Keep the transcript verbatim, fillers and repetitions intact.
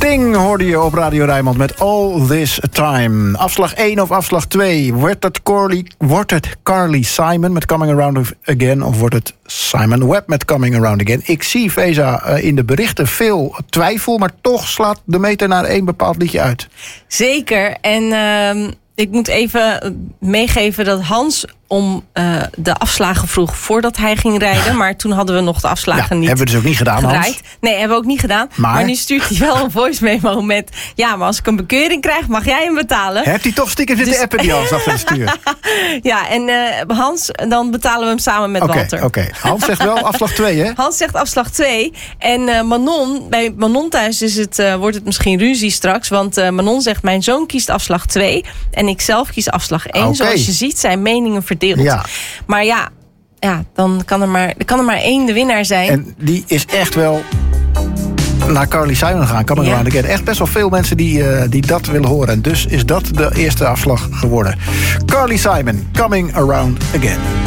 Sting hoorde je op Radio Rijnmond met All This Time. Afslag één of afslag twee. Wordt het, Corley, wordt het Carly Simon met Coming Around Again... of wordt het Simon Webb met Coming Around Again? Ik zie, Feza, in de berichten veel twijfel... maar toch slaat de meter naar één bepaald liedje uit. Zeker. En uh, ik moet even meegeven dat Hans... om uh, de afslagen vroeg voordat hij ging rijden. Maar toen hadden we nog de afslagen ja, niet hebben we dus ook niet gedaan, gedraaid. Hans? Nee, hebben we ook niet gedaan. Maar, maar nu stuurt hij wel een voice memo met... ja, maar als ik een bekeuring krijg, mag jij hem betalen. Hebt hij toch stiekem zitten dus... appen die Hans achter het stuur? Ja, en uh, Hans, dan betalen we hem samen met okay, Walter. Oké, okay. Hans zegt wel afslag twee, hè? Hans zegt afslag twee. En uh, Manon, bij Manon thuis is het, uh, wordt het misschien ruzie straks. Want uh, Manon zegt, mijn zoon kiest afslag twee. En ik zelf kies afslag één. Okay. Zoals je ziet, zijn meningen verdeeld. Ja. Maar ja, ja dan kan er, maar, kan er maar één de winnaar zijn. En die is echt wel naar Carly Simon gaan. Coming ja. Around Again. Echt best wel veel mensen die, uh, die dat willen horen. En dus is dat de eerste afslag geworden. Carly Simon, Coming Around Again.